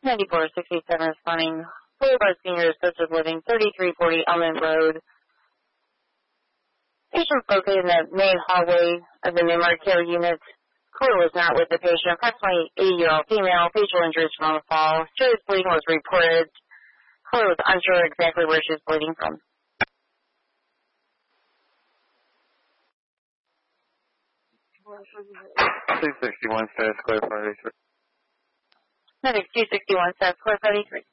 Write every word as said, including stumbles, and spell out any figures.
ninety-four sixty-seven responding. Boulevard Senior Assisted Living, thirty-three forty Elmont Road. Patient located in the main hallway of the memory care unit. Caller was not with the patient. Approximately eighty-year-old female. Facial injuries from the fall. Serious bleeding was reported. Caller was unsure exactly where she was bleeding from. two sixty-one status clear for eighty-three. Medic two sixty-one status clear for eighty-three.